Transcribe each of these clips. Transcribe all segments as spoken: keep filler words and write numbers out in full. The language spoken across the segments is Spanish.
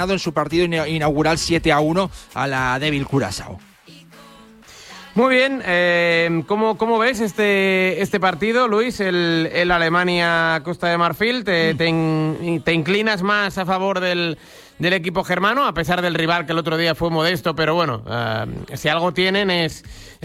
en su partido inaugural siete a uno a la débil Curazao. Muy bien, eh, ¿cómo, ¿cómo ves este, este partido, Luis? El, el Alemania-Costa de Marfil, ¿te, te, in, ¿te inclinas más a favor del, del equipo germano, a pesar del rival que el otro día fue modesto? Pero bueno, eh, si algo tienen es...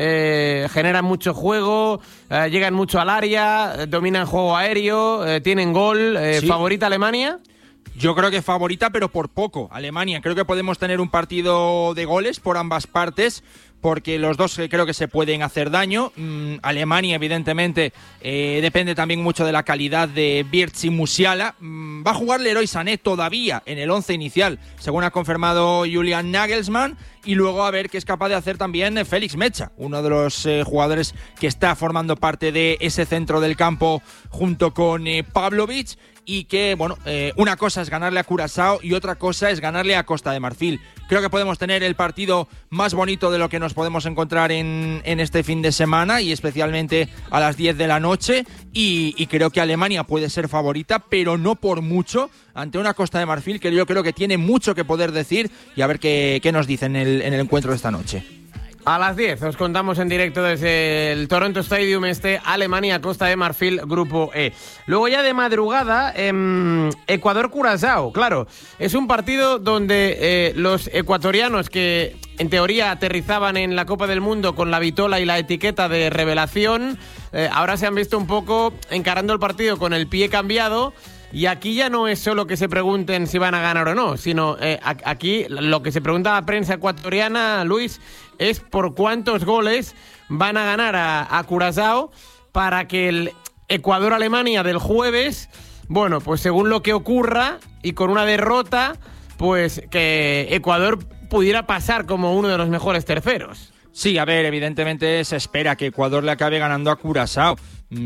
Eh, generan mucho juego, eh, llegan mucho al área, dominan juego aéreo, eh, tienen gol. Eh, sí. ¿Favorita Alemania? Yo creo que favorita, pero por poco, Alemania. Creo que podemos tener un partido de goles por ambas partes, porque los dos creo que se pueden hacer daño. Mm, Alemania, evidentemente, eh, depende también mucho de la calidad de Wirtz y Musiala. Mm, va a jugar Leroy Sané todavía en el once inicial, según ha confirmado Julian Nagelsmann, y luego a ver qué es capaz de hacer también Félix Mecha, uno de los eh, jugadores que está formando parte de ese centro del campo junto con eh, Pavlovic. Y que, bueno, eh, una cosa es ganarle a Curazao y otra cosa es ganarle a Costa de Marfil. Creo que podemos tener el partido más bonito de lo que nos podemos encontrar en, en este fin de semana, y especialmente a las diez de la noche, y, y creo que Alemania puede ser favorita, pero no por mucho, ante una Costa de Marfil que yo creo que tiene mucho que poder decir, y a ver qué, qué nos dicen en el, en el encuentro de esta noche. A las diez os contamos en directo desde el Toronto Stadium este Alemania-Costa de Marfil, Grupo E. Luego ya de madrugada, eh, Ecuador-Curazao. Claro, es un partido donde eh, los ecuatorianos que en teoría aterrizaban en la Copa del Mundo con la vitola y la etiqueta de revelación, eh, ahora se han visto un poco encarando el partido con el pie cambiado. Y aquí ya no es solo que se pregunten si van a ganar o no, sino eh, aquí lo que se pregunta a la prensa ecuatoriana, Luis, es por cuántos goles van a ganar a, a Curazao para que el Ecuador-Alemania del jueves, bueno, pues según lo que ocurra y con una derrota, pues que Ecuador pudiera pasar como uno de los mejores terceros. Sí, a ver, evidentemente se espera que Ecuador le acabe ganando a Curazao.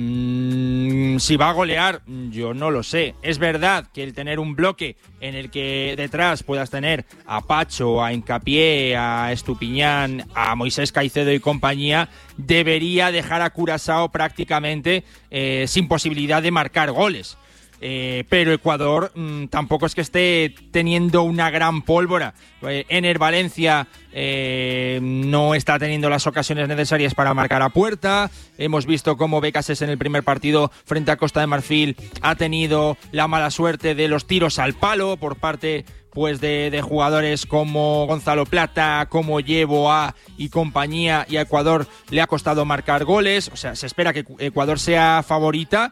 Mm, si va a golear, yo no lo sé. Es verdad que el tener un bloque en el que detrás puedas tener a Pacho, a Hincapié, a Estupiñán, a Moisés Caicedo y compañía, debería dejar a Curazao prácticamente eh, sin posibilidad de marcar goles. Eh, pero Ecuador mmm, tampoco es que esté teniendo una gran pólvora. eh, Ener Valencia eh, no está teniendo las ocasiones necesarias para marcar a puerta. Hemos visto cómo Becases en el primer partido frente a Costa de Marfil ha tenido la mala suerte de los tiros al palo por parte pues de, de jugadores como Gonzalo Plata, como Yeboah y compañía, y a Ecuador le ha costado marcar goles. O sea, se espera que Ecuador sea favorita,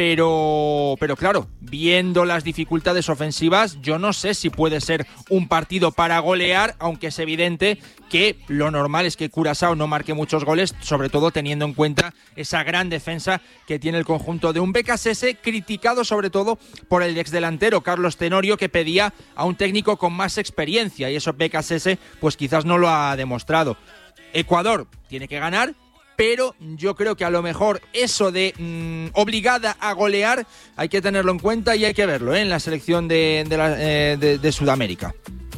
pero, pero claro, viendo las dificultades ofensivas, yo no sé si puede ser un partido para golear, aunque es evidente que lo normal es que Curazao no marque muchos goles, sobre todo teniendo en cuenta esa gran defensa que tiene el conjunto de un Becasese, criticado sobre todo por el exdelantero Carlos Tenorio, que pedía a un técnico con más experiencia, y eso Becasese pues quizás no lo ha demostrado. Ecuador tiene que ganar, pero yo creo que a lo mejor eso de mmm, obligada a golear hay que tenerlo en cuenta y hay que verlo ¿eh? en la selección de, de, la, eh, de, de Sudamérica.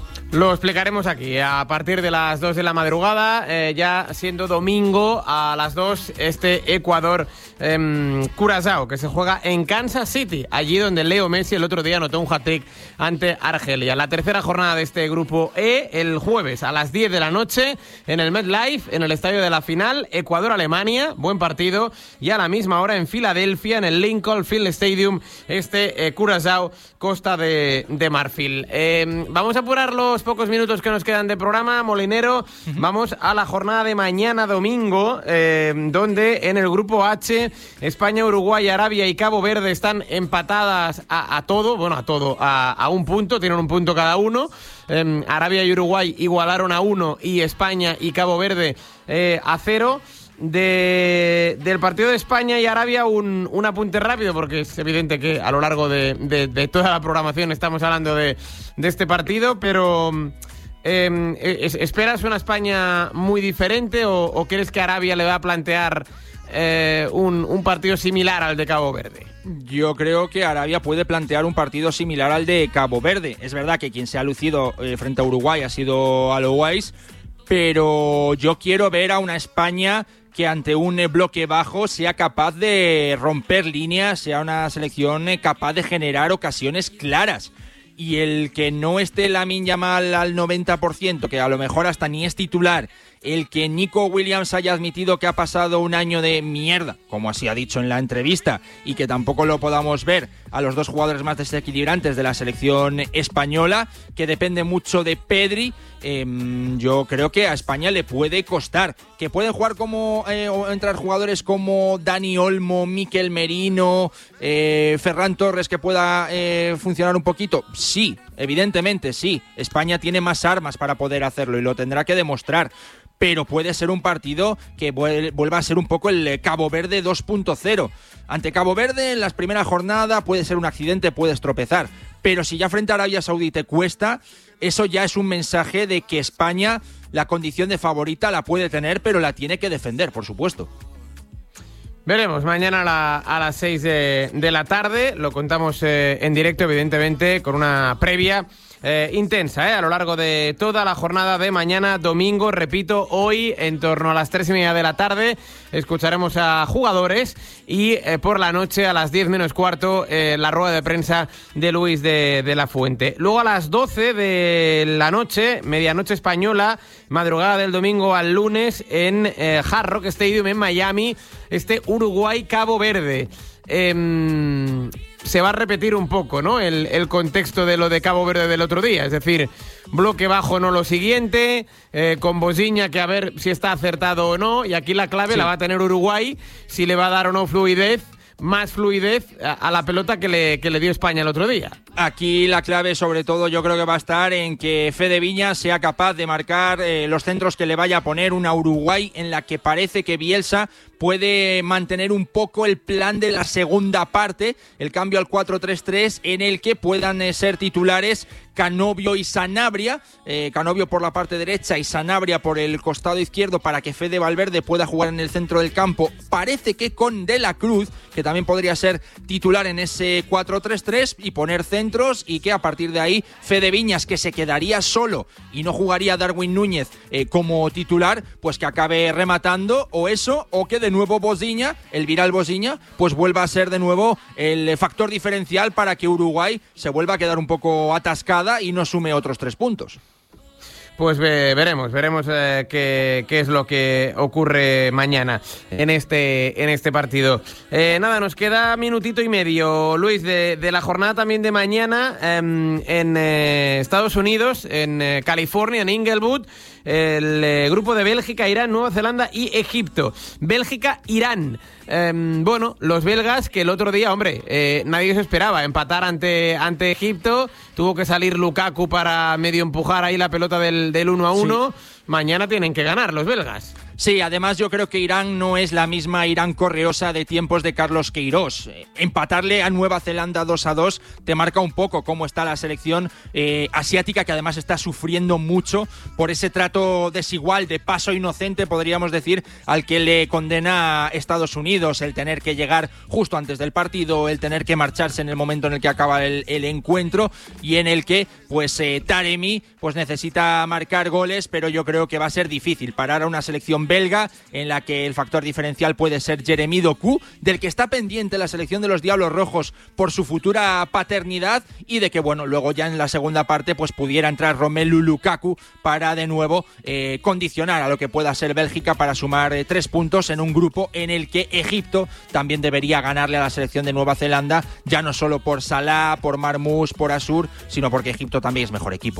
Lo explicaremos aquí a partir de las dos de la madrugada, eh, ya siendo domingo a las dos, este Ecuador eh, Curazao, que se juega en Kansas City, allí donde Leo Messi el otro día anotó un hat-trick ante Argelia. La tercera jornada de este grupo E, el jueves a las diez de la noche en el MetLife, en el estadio de la final, Ecuador-Alemania, buen partido, y a la misma hora en Filadelfia, en el Lincoln Field Stadium, este eh, Curazao, Costa de, de Marfil. Eh, vamos a apurar los pocos minutos que nos quedan de programa, Molinero. Uh-huh. Vamos a la jornada de mañana domingo, eh, donde en el grupo H, España, Uruguay, Arabia y Cabo Verde están empatadas a, a todo, bueno, a todo, a, a un punto, tienen un punto cada uno. Eh, Arabia y Uruguay igualaron a uno y España y Cabo Verde eh, a cero. De, del partido de España y Arabia un, un apunte rápido, porque es evidente que a lo largo de, de, de toda la programación estamos hablando de, de este partido, pero eh, es, ¿esperas una España muy diferente o, o crees que Arabia le va a plantear eh, un, un partido similar al de Cabo Verde? Yo creo que Arabia puede plantear un partido similar al de Cabo Verde. Es verdad que quien se ha lucido eh, frente a Uruguay ha sido Alouais, pero yo quiero ver a una España que ante un bloque bajo sea capaz de romper líneas, sea una selección capaz de generar ocasiones claras. y el que no esté Lamine Yamal al noventa por ciento, que a lo mejor hasta ni es titular, el que Nico Williams haya admitido que ha pasado un año de mierda, como así ha dicho en la entrevista, y que tampoco lo podamos ver a los dos jugadores más desequilibrantes de la selección española, que depende mucho de Pedri, eh, yo creo que a España le puede costar. Que pueden jugar como eh, o entrar jugadores como Dani Olmo, Mikel Merino, eh, Ferran Torres, que pueda eh, funcionar un poquito. Sí, evidentemente sí. España tiene más armas para poder hacerlo y lo tendrá que demostrar. Pero puede ser un partido que vuelva a ser un poco el Cabo Verde dos punto cero. Ante Cabo Verde, en las primeras jornadas, puede ser un accidente, puedes tropezar. Pero si ya frente a Arabia Saudí te cuesta, eso ya es un mensaje de que España, la condición de favorita la puede tener, pero la tiene que defender, por supuesto. Veremos mañana a, la, a las seis de, de la tarde. Lo contamos eh, en directo, evidentemente, con una previa eh, intensa eh, a lo largo de toda la jornada de mañana, domingo. Repito, hoy en torno a las tres y media de la tarde escucharemos a jugadores y eh, por la noche a las diez menos cuarto eh, la rueda de prensa de Luis de, de la Fuente. Luego a las doce de la noche, medianoche española, madrugada del domingo al lunes en eh, Hard Rock Stadium en Miami, este Uruguay-Cabo Verde. Eh, se va a repetir un poco, ¿no? El, el contexto de lo de Cabo Verde del otro día. Es decir, bloque bajo no lo siguiente, eh, con Bosiña que a ver si está acertado o no. Y aquí la clave sí la va a tener Uruguay, si le va a dar o no fluidez, más fluidez a, a la pelota que le, que le dio España el otro día. Aquí la clave, sobre todo, yo creo que va a estar en que Fede Viñas sea capaz de marcar eh, los centros que le vaya a poner una Uruguay en la que parece que Bielsa puede mantener un poco el plan de la segunda parte, el cambio al cuatro tres tres, en el que puedan eh, ser titulares Canovio y Sanabria, eh, Canovio por la parte derecha y Sanabria por el costado izquierdo, para que Fede Valverde pueda jugar en el centro del campo. Parece que con De la Cruz, que también podría ser titular en ese cuatro tres tres, y poner centros, y que a partir de ahí Fede Viñas, que se quedaría solo y no jugaría Darwin Núñez eh, como titular, pues que acabe rematando, o eso, o que de nuevo Bosiña, el viral Bosiña, pues vuelva a ser de nuevo el factor diferencial para que Uruguay se vuelva a quedar un poco atascada y no sume otros tres puntos. Pues ve, veremos, veremos eh, qué, qué es lo que ocurre mañana en este, en este partido. Eh, nada, nos queda minutito y medio, Luis, de, de la jornada también de mañana eh, en eh, Estados Unidos, en eh, California, en Inglewood, el eh, grupo de Bélgica, Irán, Nueva Zelanda y Egipto. Bélgica-Irán. Eh, bueno, los belgas que el otro día, hombre, eh, nadie se esperaba empatar ante, ante Egipto. Tuvo que salir Lukaku para medio empujar ahí la pelota del, del uno a uno. Sí. Mañana tienen que ganar los belgas. Sí, además yo creo que Irán no es la misma Irán correosa de tiempos de Carlos Queiroz. Eh, empatarle a Nueva Zelanda dos a dos te marca un poco cómo está la selección eh, asiática, que además está sufriendo mucho por ese trato desigual, de paso inocente, podríamos decir, al que le condena a Estados Unidos, el tener que llegar justo antes del partido, el tener que marcharse en el momento en el que acaba el, el encuentro, y en el que pues eh, Taremi pues necesita marcar goles, pero yo creo que va a ser difícil parar a una selección belga en la que el factor diferencial puede ser Jeremy Doku, del que está pendiente la selección de los Diablos Rojos por su futura paternidad, y de que bueno, luego ya en la segunda parte pues pudiera entrar Romelu Lukaku para de nuevo eh, condicionar a lo que pueda ser Bélgica para sumar eh, tres puntos en un grupo en el que Egipto también debería ganarle a la selección de Nueva Zelanda, ya no solo por Salah, por Marmoush, por Asur, sino porque Egipto también es mejor equipo.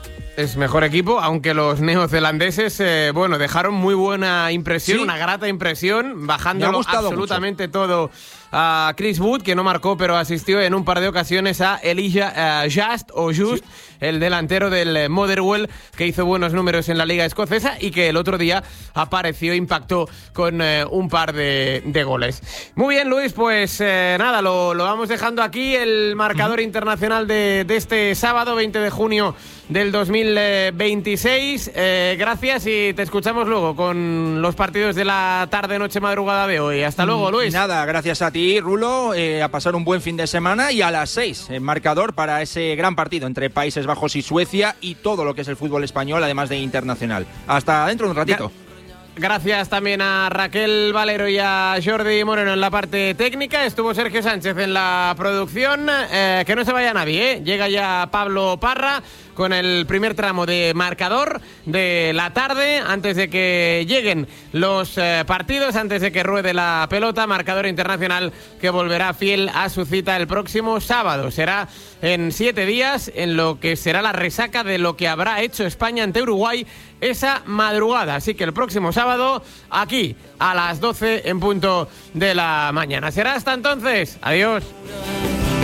Es mejor equipo, aunque los neozelandeses, eh, bueno, dejaron muy buena impresión, sí, una grata impresión, bajándolo absolutamente mucho todo a Chris Wood, que no marcó, pero asistió en un par de ocasiones a Elijah uh, Just, o Just, sí, el delantero del Motherwell, que hizo buenos números en la liga escocesa y que el otro día apareció, impactó con uh, un par de, de goles. Muy bien, Luis, pues eh, nada, lo, lo vamos dejando aquí, el marcador mm. internacional de, de este sábado, veinte de junio del dos mil veintiséis. Eh, gracias, y te escuchamos luego con los partidos de la tarde, noche, madrugada de hoy. Hasta luego, Luis. Nada, gracias a ti, Rulo, eh, a pasar un buen fin de semana, y a las seis, el marcador para ese gran partido entre Países Bajos y Suecia, y todo lo que es el fútbol español, además de internacional. Hasta dentro de un ratito. Gracias también a Raquel Valero y a Jordi Moreno en la parte técnica. Estuvo Sergio Sánchez en la producción. Eh, que no se vaya nadie, ¿eh? Llega ya Pablo Parra con el primer tramo de marcador de la tarde, antes de que lleguen los eh, partidos, antes de que ruede la pelota. Marcador internacional que volverá fiel a su cita el próximo sábado. Será en siete días, en lo que será la resaca de lo que habrá hecho España ante Uruguay esa madrugada. Así que el próximo sábado, aquí, a las doce en punto de la mañana. Será hasta entonces. Adiós.